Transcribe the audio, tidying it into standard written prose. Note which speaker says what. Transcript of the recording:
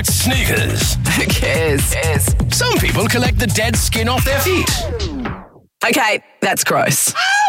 Speaker 1: It's sneakers.
Speaker 2: Who cares?
Speaker 1: Some people collect the dead skin off their feet.
Speaker 2: Okay, that's gross.